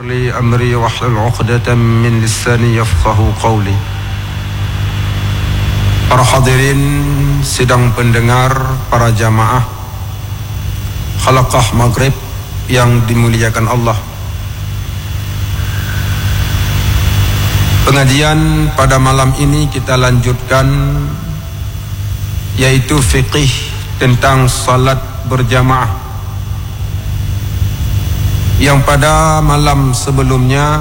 li amri wahlul 'uqdatam min lisani yafqahu qawli. Para hadirin sidang pendengar, para jamaah Halaqah Maghrib yang dimuliakan Allah. Pengajian pada malam ini kita lanjutkan, yaitu fiqih tentang salat berjamaah. Yang pada malam sebelumnya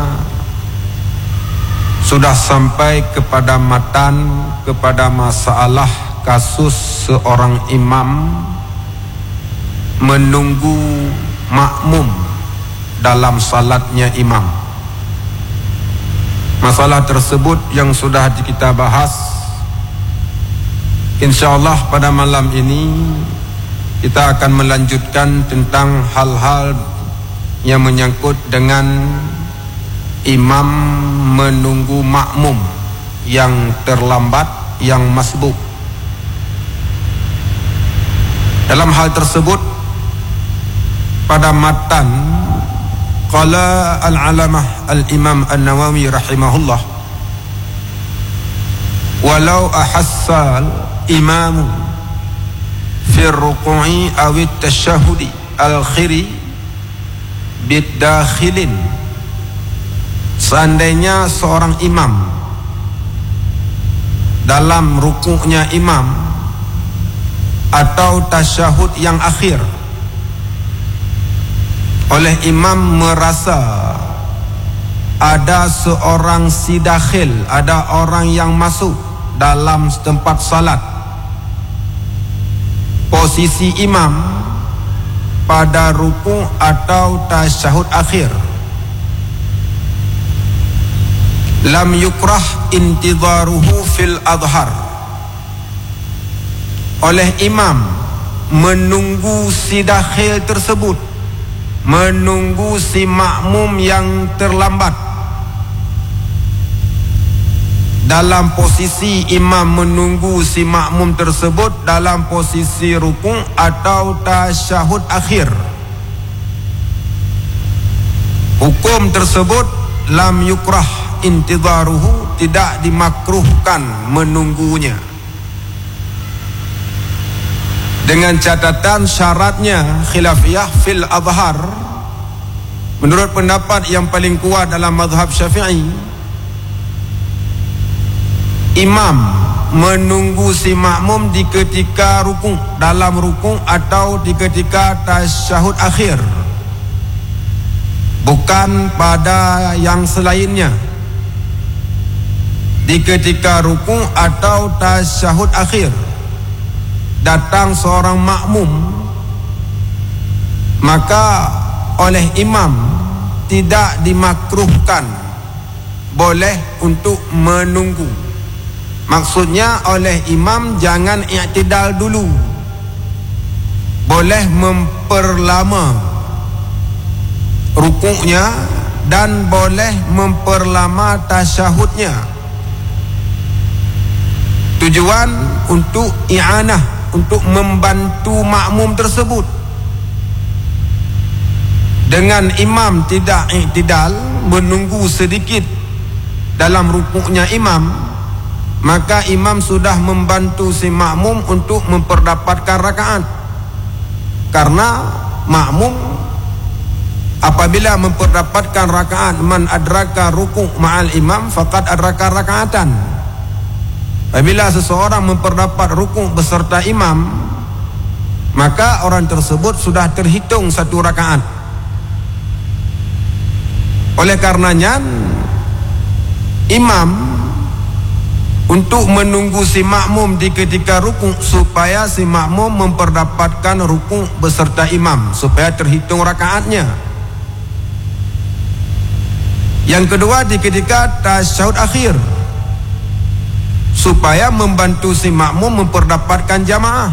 sudah sampai kepada matan, kepada masalah kasus seorang imam menunggu makmum dalam salatnya imam. Masalah tersebut yang sudah kita bahas, InsyaAllah pada malam ini kita akan melanjutkan tentang hal-hal yang menyangkut dengan imam menunggu makmum yang terlambat, yang masbuk. Dalam hal tersebut, pada matan qala al-alamah al-imam an-Nawawi rahimahullah, walau ahassal imamu fi ruku'i awit tashahudi al-khiri bid-dakhilin, seandainya seorang imam dalam rukuknya imam atau tasyahud yang akhir, oleh imam merasa ada seorang si dakhil, ada orang yang masuk dalam tempat salat, posisi imam pada rukuk atau tasyahud akhir, lam yukrah intidharuhu fil adhar, oleh imam menunggu si dakhil tersebut, menunggu si makmum yang terlambat. Dalam posisi imam menunggu si makmum tersebut dalam posisi rukuk atau tasyahud akhir, hukum tersebut lam yukrah intidharuhu, tidak dimakruhkan menunggunya, dengan catatan syaratnya khilafiyah fil adhar. Menurut pendapat yang paling kuat dalam mazhab Syafi'i, imam menunggu si makmum di ketika rukuk, dalam rukuk atau di ketika tasyahud akhir, bukan pada yang selainnya. Di ketika rukuk atau tasyahud akhir datang seorang makmum, maka oleh imam tidak dimakruhkan, boleh untuk menunggu. Maksudnya oleh imam jangan i'tidal dulu, boleh memperlama rukuknya dan boleh memperlama tasyahudnya. Tujuan untuk i'anah, untuk membantu makmum tersebut. Dengan imam tidak i'tidal, menunggu sedikit dalam rukuknya imam, maka imam sudah membantu si makmum untuk memperdapatkan rakaat. Karena makmum apabila memperdapatkan rakaat, man adraka rukuk ma'al imam faqad adraka rakaatan. Apabila seseorang memperdapat rukuk beserta imam, maka orang tersebut sudah terhitung satu rakaat. Oleh karenanya imam untuk menunggu si makmum di ketika rukuk, supaya si makmum memperdapatkan rukuk beserta imam, supaya terhitung rakaatnya. Yang kedua, di ketika tasyahud akhir, supaya membantu si makmum memperdapatkan jamaah,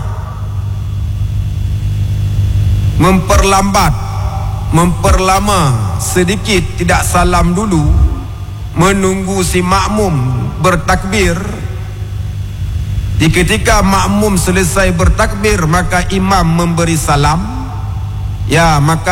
memperlambat, memperlama sedikit, tidak salam dulu, menunggu si makmum bertakbir. Di ketika makmum selesai bertakbir, maka imam memberi salam, ya maka